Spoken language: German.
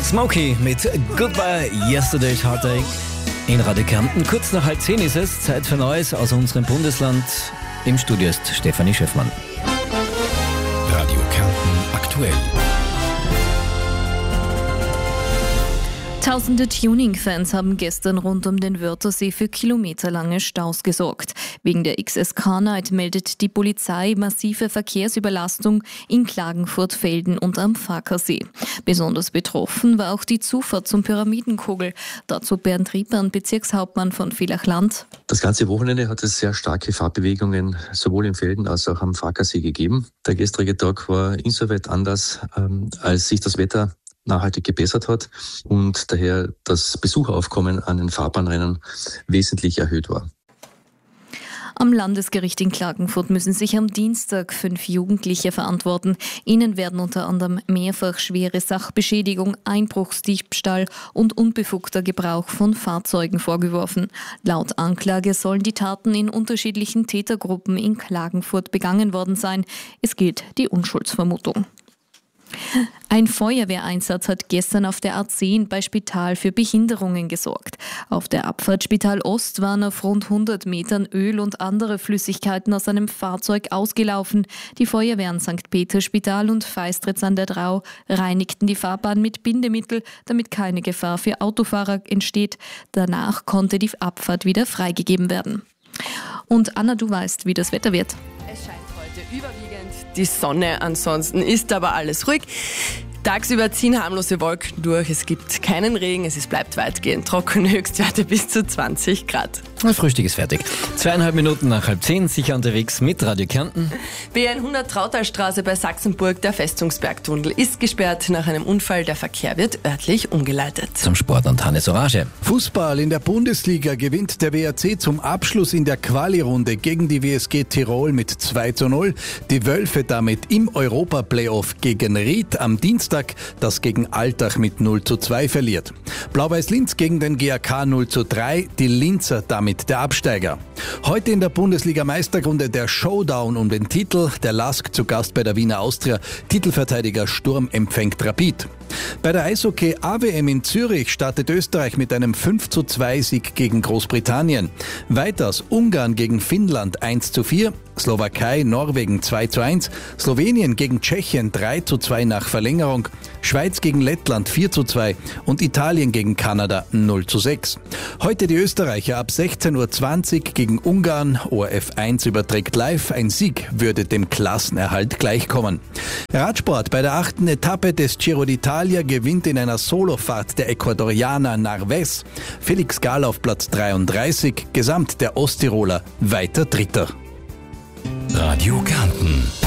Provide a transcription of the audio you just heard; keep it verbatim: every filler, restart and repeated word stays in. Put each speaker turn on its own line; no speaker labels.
Smokey mit Goodbye Yesterday's Heartache in Radio Kärnten. Kurz nach halb zehn ist es, Zeit für Neues aus unserem Bundesland. Im Studio ist Stefanie Schöffmann.
Radio Kärnten aktuell.
Tausende Tuning-Fans haben gestern rund um den Wörthersee für kilometerlange Staus gesorgt. Wegen der X S K-Night meldet die Polizei massive Verkehrsüberlastung in Klagenfurt-Velden und am Farkasee. Besonders betroffen war auch die Zufahrt zum Pyramidenkogel. Dazu Bernd Riepern, Bezirkshauptmann von Villach-Land.
Das ganze Wochenende hat es sehr starke Fahrtbewegungen sowohl in Velden als auch am Farkasee gegeben. Der gestrige Tag war insoweit anders, ähm, als sich das Wetter nachhaltig gebessert hat und daher das Besucheraufkommen an den Fahrbahnrennen wesentlich erhöht war.
Am Landesgericht in Klagenfurt müssen sich am Dienstag fünf Jugendliche verantworten. Ihnen werden unter anderem mehrfach schwere Sachbeschädigung, Einbruchsdiebstahl und unbefugter Gebrauch von Fahrzeugen vorgeworfen. Laut Anklage sollen die Taten in unterschiedlichen Tätergruppen in Klagenfurt begangen worden sein. Es gilt die Unschuldsvermutung. Ein Feuerwehreinsatz hat gestern auf der A zehn bei Spital für Behinderungen gesorgt. Auf der Abfahrt Spital Ost waren auf rund hundert Metern Öl und andere Flüssigkeiten aus einem Fahrzeug ausgelaufen. Die Feuerwehren Sankt Peter Spital und Feistritz an der Drau reinigten die Fahrbahn mit Bindemittel, damit keine Gefahr für Autofahrer entsteht. Danach konnte die Abfahrt wieder freigegeben werden. Und Anna, du weißt, wie das Wetter wird.
Es scheint heute überwiegend die Sonne, ansonsten ist aber alles ruhig. Tagsüber ziehen harmlose Wolken durch, es gibt keinen Regen, es bleibt weitgehend trocken, Höchstwerte bis zu zwanzig Grad.
Das Frühstück ist fertig. Zweieinhalb Minuten nach halb zehn, sicher unterwegs mit Radio Kärnten.
B hundert Trautalstraße bei Sachsenburg, der Festungsbergtunnel ist gesperrt nach einem Unfall, der Verkehr wird örtlich umgeleitet.
Zum Sport und Hannes Orage.
Fußball in der Bundesliga gewinnt der W A C zum Abschluss in der Quali-Runde gegen die W S G Tirol mit zwei zu null. Die Wölfe damit im Europa-Playoff gegen Ried am Dienstag, das gegen Altach mit null zu zwei verliert. Blau-Weiß Linz gegen den G A K null zu drei, die Linzer damit der Absteiger. Heute in der Bundesliga-Meisterrunde der Showdown um den Titel, der Lask zu Gast bei der Wiener Austria, Titelverteidiger Sturm empfängt Rapid. Bei der Eishockey-A W M in Zürich startet Österreich mit einem fünf zu zwei Sieg gegen Großbritannien. Weiters Ungarn gegen Finnland eins zu vier, Slowakei, Norwegen zwei zu eins, Slowenien gegen Tschechien drei zu zwei nach Verlängerung, Schweiz gegen Lettland vier zu zwei und Italien gegen Kanada null zu sechs. Heute die Österreicher ab sechzehn Uhr zwanzig gegen Ungarn, O R F eins überträgt live, ein Sieg würde dem Klassenerhalt gleichkommen. Radsport bei der achten Etappe des Giro d'Italia gewinnt in einer Solofahrt der Ecuadorianer Narvaez. Felix Gall auf Platz dreiunddreißig, gesamt der Osttiroler weiter Dritter.
Radio Kärnten.